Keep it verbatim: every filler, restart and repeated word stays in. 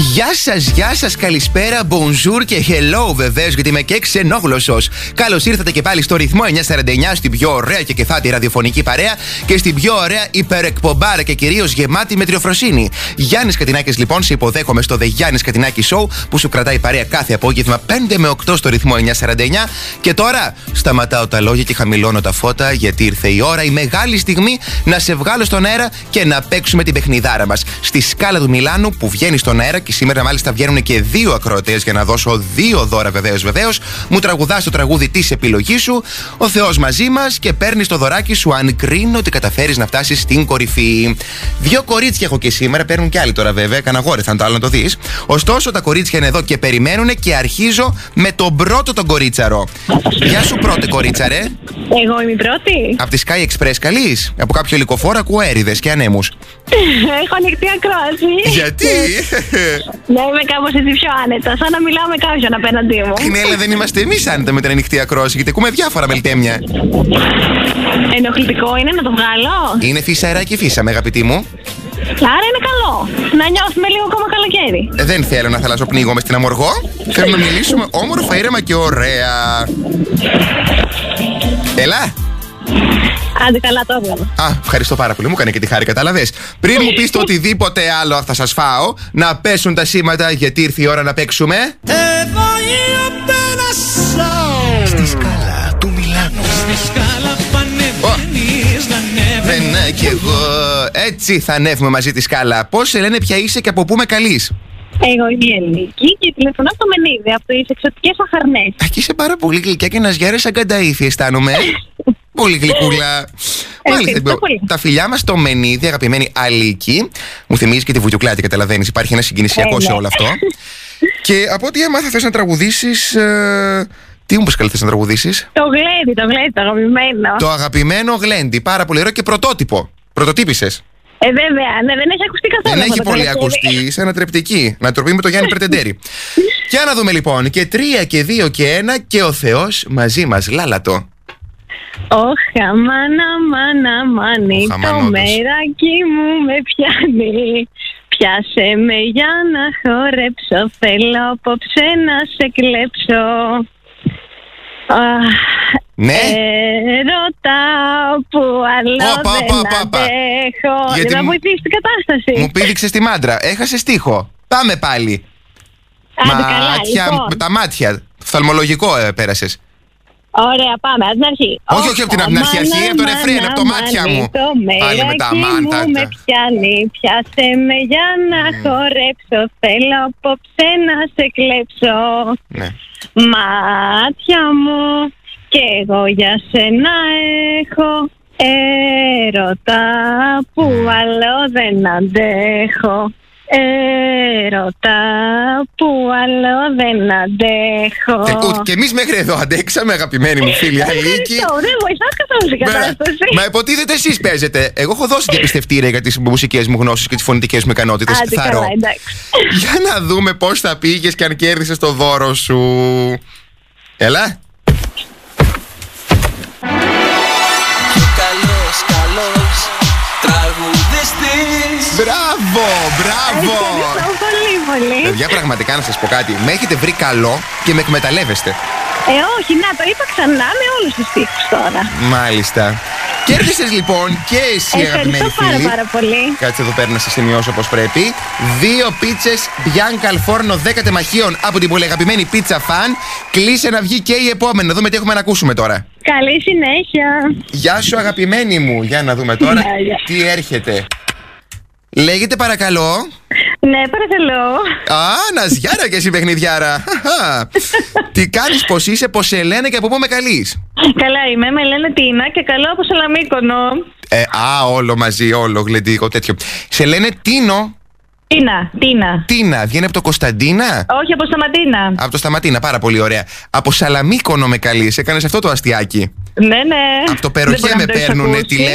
Γεια σας, γεια σας, καλησπέρα, bonjour και hello βεβαίως, γιατί είμαι και ξενόγλωσσος. Καλώς ήρθατε και πάλι στο ρυθμό εννιακόσια σαράντα εννιά, στην πιο ωραία και κεφάτη ραδιοφωνική παρέα και στην πιο ωραία υπερεκπομπάρα και κυρίως γεμάτη με τριοφροσύνη. Γιάννης Κατινάκης, λοιπόν, σε υποδέχομαι στο The Γιάννης Κατινάκη Show που σου κρατάει παρέα κάθε απόγευμα πέντε με οκτώ στο ρυθμό εννιακόσια σαράντα εννιά. Και τώρα σταματάω τα λόγια και χαμηλώνω τα φώτα, γιατί ήρθε η ώρα, η μεγάλη στιγμή να σε βγάλω στον αέρα και να παίξουμε την παιχνιδάρα μας. Στη σκάλα του Μιλάνου που βγαίνει στον αέρα, και σήμερα μάλιστα βγαίνουν και δύο ακροατές για να δώσω δύο δώρα, βεβαίως, βεβαίως. Μου τραγουδάς το τραγούδι της επιλογής σου, ο Θεός μαζί μας, και παίρνεις το δωράκι σου αν κρίνω ότι καταφέρεις να φτάσεις στην κορυφή. Δύο κορίτσια έχω και σήμερα, παίρνουν κι άλλοι τώρα βέβαια, καναγόρι θα είναι το άλλο να το δεις. Ωστόσο τα κορίτσια είναι εδώ και περιμένουν και αρχίζω με τον πρώτο τον κορίτσαρο. Γεια σου πρώτη κορίτσαρε. Εγώ είμαι η πρώτη. Από τη Sky Express καλείς? Από κάποιο ελικοφόρο ακούω έρηδες και ανέμους. Έχω ανοιχτή ακρόαση. Γιατί? Ναι, είμαι κάπως έτσι πιο άνετα, σαν να μιλάω με κάποιον απέναντί μου. Ναι, αλλά δεν είμαστε εμείς άνετα με την ανοιχτή ακρόαση, γιατί ακούμε διάφορα μελτέμια. Ενοχλητικό είναι να το βγάλω? Είναι φύσα αεράκι φύσα, με αγαπητή μου. Άρα είναι καλό. Να νιώθουμε λίγο ακόμα καλοκαίρι. Ε, δεν θέλω να θαλασσοπνίγομαι στην Αμοργό. Θέλω να μιλήσουμε όμορφα, ήρεμα και ωραία. Έλα. Άντε καλά, το έβγαλα. Α, ευχαριστώ πάρα πολύ. Μου έκανε και τη χάρη, κατάλαβες. Πριν μου πεις το οτιδήποτε άλλο θα σας φάω, να πέσουν τα σήματα, γιατί ήρθε η ώρα να παίξουμε. Στη σκάλα του Μιλάνου. Στη σκάλα πανεβαίνεις να ανέβαινε κι εγώ. Έτσι θα ανέβουμε μαζί τη σκάλα. Πώς σε λένε, ποια είσαι και από πού με καλείς? Εγώ είμαι η Ελληνική και τηλεφωνώ στο Μενίδη από τις εξωτικές Αχαρνές. Αχ, είσαι πάρα πολύ γλυκιά και ένας γιάρες σαν κανταήθη, αισθάνομαι. Πολύ γλυκούλα. Μάλιστα, τα φιλιά μας στο Μενίδη, αγαπημένη Αλίκη. Μου θυμίζει και τη Βουτιουκλάτη, καταλαβαίνεις. Υπάρχει ένα συγκινησιακό σε όλο αυτό. Και από ό,τι έμαθα, θες να τραγουδήσεις. Ε, τι μου πες καλή, θες να τραγουδήσεις? Το γλέντι, το γλέντι, το αγαπημένο. Το αγαπημένο γλέντι. Πάρα πολύ ωραίο και πρωτότυπο. Πρωτοτύπησες. Ε, βέβαια, ναι, δεν έχει ακουστεί καθόλου. Δεν έχει πολύ ακουστεί. Είσαι ανατρεπτική. Να τροπή με το Γιάννη Πρετεντέρη. Για να δούμε λοιπόν. Και τρία και δύο και ένα και ο Θεός μαζί μας. Λάλατο. Όχα, μάνα, μάνα, μάνι, το μεράκι μου με πιάνει. Πιάσε με για να χορέψω, θέλω απόψε να σε κλέψω. Ναι. Έρωτα που άλλο οπα, δεν οπα, οπα. αντέχω. Γιατί δεν θα μου... βοηθήσει την κατάσταση. Μου πήδηξες τη μάντρα, έχασε στίχο. Πάμε πάλι. Άντε, μάτια, καλά, λοιπόν. Τα μάτια, φθαλμολογικό ε, πέρασες. Ωραία, πάμε, από την αρχή. Όχι, όχι, από την, την αρχή, αρχή, από το ρεφρέν, από το μάτια μου. Πάλι με τα μάντα. Μου με πιάνει, πιάσε με για να mm. χορέψω. Θέλω απόψε να σε κλέψω. Ναι. Μάτια μου, και εγώ για σένα έχω έρωτα που mm. άλλο δεν αντέχω. Έρωτα που άλλο δεν αντέχω. Και, ούτε, και εμείς μέχρι εδώ αντέξαμε, αγαπημένη μου φίλη Αλίκη. Δεν βοηθάς καθόλου στην κατάσταση. Μα υποτίθεται εσείς παίζετε. Εγώ έχω δώσει διαπιστευτήρια για τις μουσικές μου γνώσεις και τις φωνητικές μου ικανότητες. Άντε καλά, εντάξει. Για να δούμε πώς θα πήγες και αν κέρδισες το δώρο σου. Έλα. Καλός, καλός τραγουδιστής. Μπράβο, μπράβο. Ευχαριστώ πολύ, πολύ. Παιδιά, πραγματικά να σας πω κάτι. Με έχετε βρει καλό και με εκμεταλλεύεστε. Ε, όχι, να το είπα ξανά με όλους τους τείχους τώρα. Μάλιστα. Κέρδισες λοιπόν και εσύ, αγαπημένη φίλη. Ευχαριστώ πάρα, πάρα πολύ. Κάτσε εδώ πέρα να σε σημειώσω όπως πρέπει. Δύο πίτσες Bianca al Forno δέκα τεμαχίων από την πολύ αγαπημένη Pizza Fan. Κλείσε να βγει και η επόμενη. Να δούμε τι έχουμε να ακούσουμε τώρα. Καλή συνέχεια. Γεια σου, αγαπημένη μου. Για να δούμε τώρα τι έρχεται. Λέγεται παρακαλώ. Ναι, παρακαλώ. Α, Ναζιάρα και εσύ παιχνιδιάρα. Τι κάνεις, πως είσαι, πως σε λένε και από πού με καλείς? Καλά είμαι, με λένε Τίνα και καλώ από Σαλαμίκονο. Ε, α, όλο μαζί, όλο γλεντικό τέτοιο. Σε λένε Τίνο. Τίνα, Τίνα. Τίνα, βγαίνει από το Κωνσταντίνα. Όχι, από Σταματίνα. Από το Σταματίνα, πάρα πολύ ωραία. Από Σαλαμίκονο με καλείς, έκανες αυτό το αστιάκι. Ναι, ναι. Από το Περοχέ με παίρνουνε τηλέφωνο.